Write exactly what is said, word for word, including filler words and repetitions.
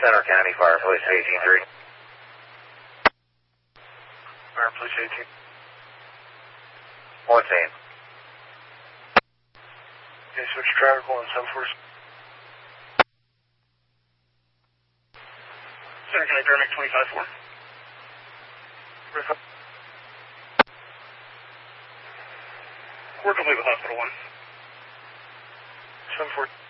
Center County Fire Police eighteen three. Fire Police eighteen. one ten. Okay, switch traffic one seven four. Center County Paramedic twenty-five four. Work complete with Hospital one. seven four.